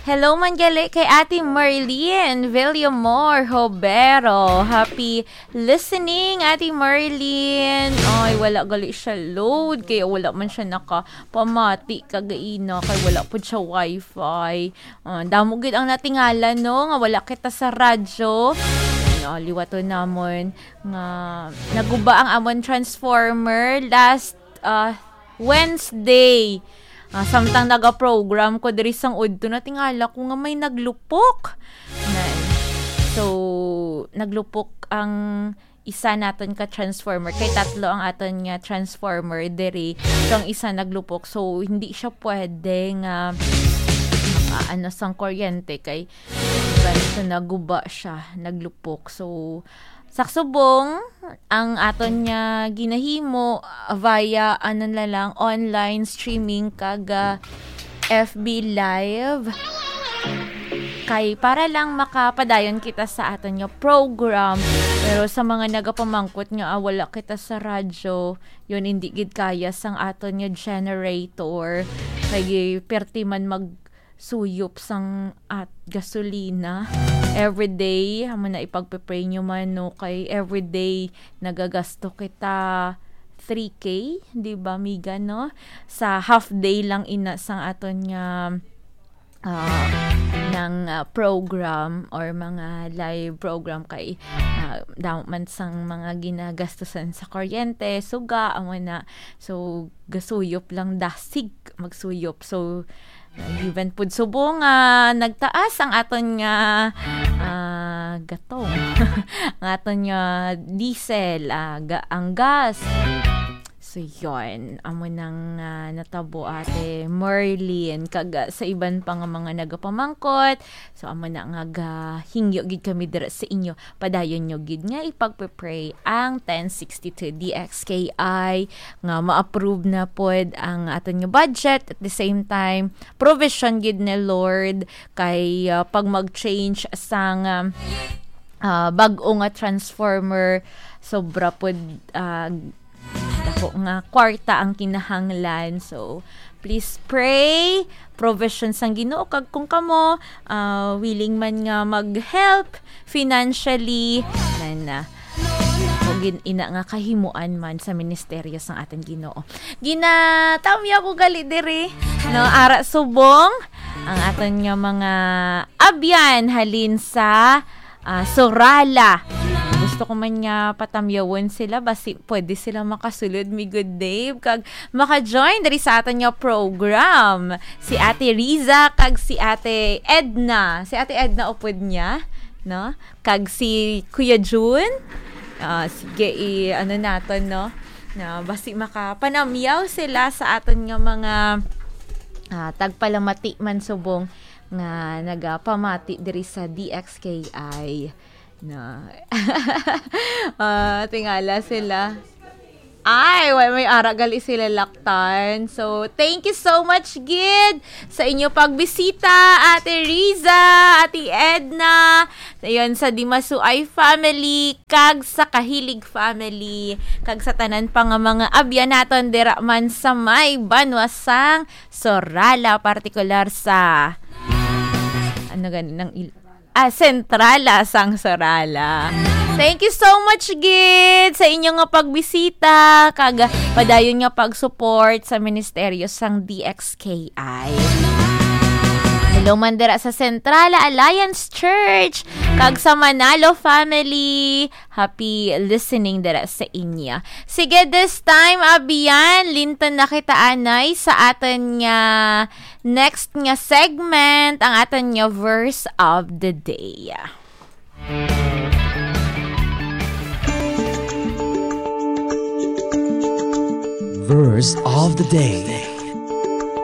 Hello man gali kay Ate Marlene Villamor Hobero. Happy listening, Ate Marlene. Ay, wala gali siya load. Kaya wala man siya nakapamati kagaina. Kaya wala po siya wifi. Damogid ang natingala, no? Nga wala kita sa radyo. Liwato namon nga naguba ang amon transformer last Wednesday. Samtang naga-program ko diri sang udto na tingala ko nga may naglupok. So naglupok ang isa naton ka transformer, kay tatlo ang aton nga transformer diri. So ang isa naglupok, so hindi siya pwede nga sang kuryente kay ganito naguba siya, naglupok. So saksubong ang aton nga ginahimo via lang online streaming kaga FB live kay para lang makapadayon kita sa aton nga program. Pero sa mga nagapamangkot nga wala kita sa radyo, yun hindi gid kaya sang aton nga generator kay perti man suyop sang at gasolina everyday. Amo na ipagpe-pray nyo man, no, kay everyday nagagasto kita 3K, di ba miga, no? Sa half day lang ina sang aton nga ng program or mga live program kay man sang mga ginagastusan sa kuryente, suga, amo na. So gasuyop lang dasig magsuyop. So even pud subong nagtaas ang aton nga gatong ang aton nga diesel, ang gas. So yun, amo nang natabo Ate Marlene kaga sa iban pa nga mga nagapamangkot. So amo na nga hingyo gid kami dira sa inyo, padayon nyo gid nga ipagpe-pray ang 1062 DXKI nga ma-approve na pod ang aton nga budget. At the same time, provision gid ni Lord kay pag mag-change sang bag-o nga transformer, sobra pod nga kwarta ang kinahanglan. So please pray provisions ang Ginoo kag kung kamo willing man nga mag-help financially nan ina nga kahimuan man sa ministeryo sang ating Ginoo. Ginatamya ko gali diri, no, ara subong ang aton nga mga abyan halin sa Sorala. Gusto ko man nga patamyawon sila basi pwede sila makasulod mi good day kag maka-join diri sa aton nga program. Si Ate Riza kag si Ate Edna. Si Ate Edna upod niya, no? Kag si Kuya June. Sige naton, no? Na basi makapanamyaw sila sa aton nga mga tagpalamati man subong nga nagapamati diri sa DXKI. Na tingala sila. Ay, may aragali sila laktan. So, thank you so much, Gid, sa inyo pagbisita, Ate Riza, Ate Edna, ayun, sa Dimasuay family, kag sa Kahilig family, kag sa tanan pa nga mga abyan naton dira man sa may Banwasang Sorala, partikular sa Sentrala sang Sorala. Thank you so much, Gid, sa inyong nga pagbisita kag padayon nga pag-support sa ministeryo sang DXKI. Hello man dira sa Sentrala Alliance Church kag sa Manalo family. Happy listening dira sa inya. Sige, this time abiyan linton na kita anay sa aton nga next nga segment, ang aton nga verse of the day. Verse of the day.